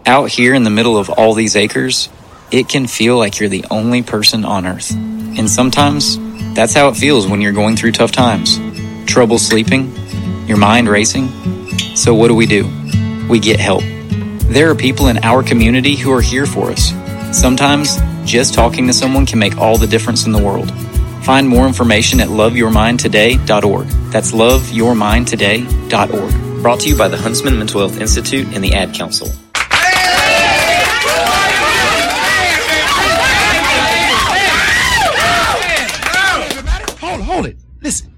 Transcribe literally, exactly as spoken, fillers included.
Out here in the middle of all these acres, it can feel like you're the only person on earth. And sometimes, that's how it feels when you're going through tough times. Trouble sleeping, your mind racing. So what do we do? We get help. There are people in our community who are here for us. Sometimes, just talking to someone can make all the difference in the world. Find more information at love your mind today dot org. That's love your mind today dot org. Brought to you by the Huntsman Mental Health Institute and the Ad Council. Hold, hold it. Listen,